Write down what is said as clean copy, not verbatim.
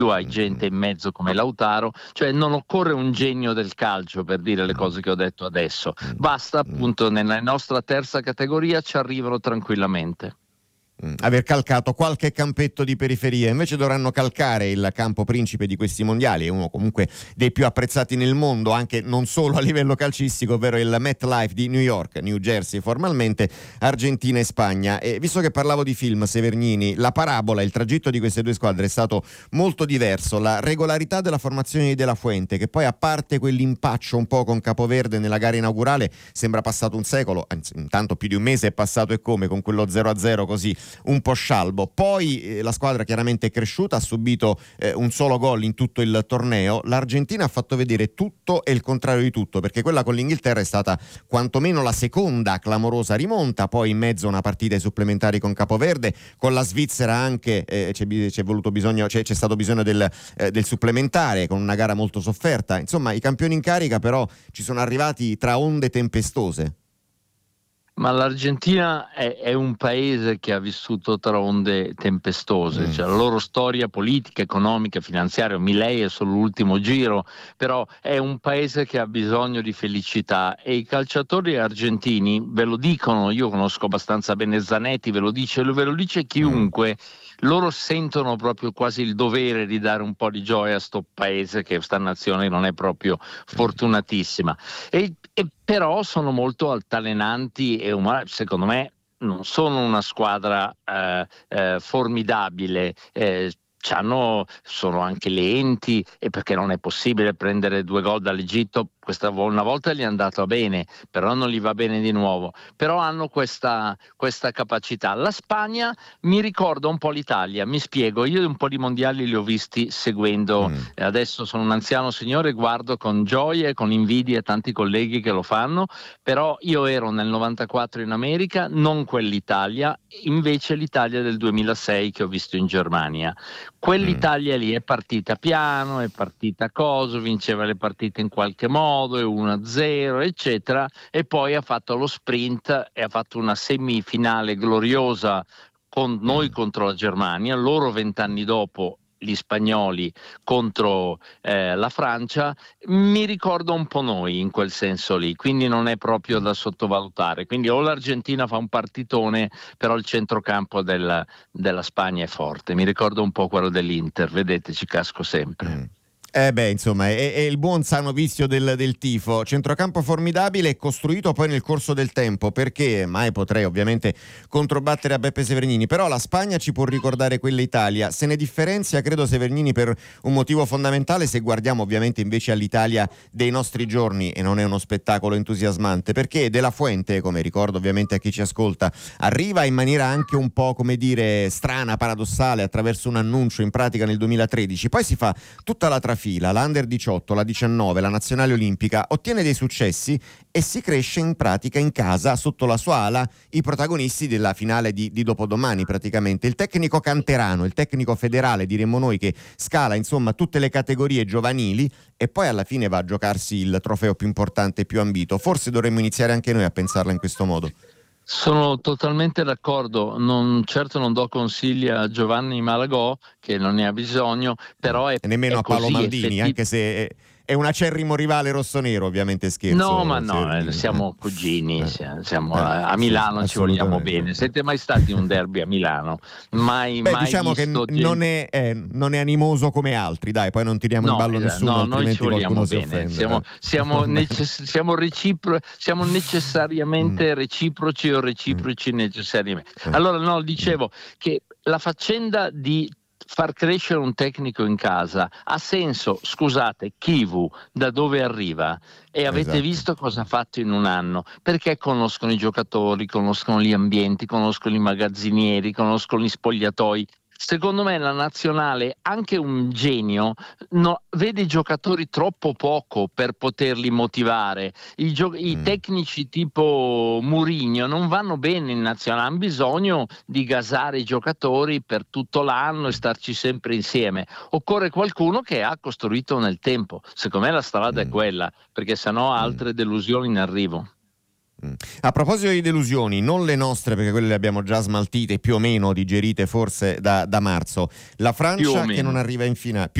hai gente in mezzo come Lautaro, cioè non occorre un genio del calcio per dire le cose che ho detto adesso, basta appunto nella nostra terza categoria ci arrivano tranquillamente. Aver calcato qualche campetto di periferia, invece dovranno calcare il campo principe di questi mondiali, è uno comunque dei più apprezzati nel mondo, anche non solo a livello calcistico, ovvero il MetLife di New York, New Jersey formalmente, Argentina e Spagna. E visto che parlavo di film, Severnini, la parabola, il tragitto di queste due squadre è stato molto diverso, la regolarità della formazione di De La Fuente, che poi a parte quell'impaccio un po' con Capoverde nella gara inaugurale, sembra passato un secolo, anzi intanto più di un mese è passato, e come, con quello 0-0 così un po' scialbo. Poi la squadra chiaramente è cresciuta, ha subito un solo gol in tutto il torneo. L'Argentina ha fatto vedere tutto e il contrario di tutto, perché quella con l'Inghilterra è stata quantomeno la seconda clamorosa rimonta, poi in mezzo una partita ai supplementari con Capoverde, con la Svizzera anche c'è stato bisogno del supplementare, con una gara molto sofferta. Insomma, i campioni in carica però ci sono arrivati tra onde tempestose. Ma l'Argentina è un paese che ha vissuto tra onde tempestose, cioè la loro storia politica, economica, finanziaria, Milei è solo l'ultimo giro, però è un paese che ha bisogno di felicità e i calciatori argentini ve lo dicono, io conosco abbastanza bene Zanetti, ve lo dice chiunque. Loro sentono proprio quasi il dovere di dare un po' di gioia a sto paese, che sta nazione non è proprio fortunatissima. E però sono molto altalenanti e secondo me non sono una squadra formidabile. Sono anche lenti, e perché non è possibile prendere 2 gol dall'Egitto. Una volta gli è andato bene, però non gli va bene di nuovo. Però hanno questa capacità. La Spagna mi ricorda un po' l'Italia, mi spiego, io un po' di mondiali li ho visti seguendo, adesso sono un anziano signore, guardo con gioia e con invidia tanti colleghi che lo fanno, però io ero nel 94 in America, non quell'Italia, invece l'Italia del 2006 che ho visto in Germania. Quell'Italia lì è partita piano, è partita vinceva le partite in qualche modo, e 1-0 eccetera, e poi ha fatto lo sprint e ha fatto una semifinale gloriosa con noi contro la Germania, loro 20 anni dopo gli spagnoli contro la Francia. Mi ricordo un po' noi in quel senso lì, quindi non è proprio da sottovalutare. Quindi o l'Argentina fa un partitone, però il centrocampo della Spagna è forte. Mi ricordo un po' quello dell'Inter, vedete, ci casco sempre. Insomma, è il buon sano vizio del tifo. Centrocampo formidabile e costruito poi nel corso del tempo, perché mai potrei ovviamente controbattere a Beppe Severnini, però la Spagna ci può ricordare quell'Italia. Se ne differenzia, credo, Severnini, per un motivo fondamentale, se guardiamo ovviamente invece all'Italia dei nostri giorni, e non è uno spettacolo entusiasmante, perché De La Fuente, come ricordo ovviamente a chi ci ascolta, arriva in maniera anche un po', come dire, strana, paradossale, attraverso un annuncio in pratica nel 2013, poi si fa tutta la trafila, la Under 18, la 19, la Nazionale Olimpica, ottiene dei successi e si cresce in pratica in casa, sotto la sua ala, i protagonisti della finale di dopodomani praticamente. Il tecnico canterano, il tecnico federale, diremmo noi, che scala insomma tutte le categorie giovanili e poi alla fine va a giocarsi il trofeo più importante e più ambito. Forse dovremmo iniziare anche noi a pensarla in questo modo. Sono totalmente d'accordo, certo non do consigli a Giovanni Malagò, che non ne ha bisogno, però E nemmeno a Paolo così Maldini, anche se è un acerrimo rivale rossonero, ovviamente, scherzo. No, ma no, siamo cugini, siamo a Milano, ci vogliamo bene. Siete mai stati in un derby a Milano? Mai Diciamo visto che non è animoso come altri, dai, poi non tiriamo in ballo nessuno, no, noi altrimenti ci vogliamo qualcuno si bene, offende. siamo necessariamente reciproci o reciproci necessariamente. Allora, no, dicevo che la faccenda di far crescere un tecnico in casa ha senso. Scusate, Kivu da dove arriva? E avete visto cosa ha fatto in un anno? Perché conoscono i giocatori, conoscono gli ambienti, conoscono i magazzinieri, conoscono gli spogliatoi. Secondo me la nazionale, anche un genio, vede i giocatori troppo poco per poterli motivare. I tecnici tipo Mourinho non vanno bene in nazionale, hanno bisogno di gasare i giocatori per tutto l'anno e starci sempre insieme. Occorre qualcuno che ha costruito nel tempo. Secondo me la strada è quella, perché sennò altre delusioni in arrivo. A proposito di delusioni, non le nostre perché quelle le abbiamo già smaltite, più o meno digerite forse da marzo, la Francia che non arriva in finale,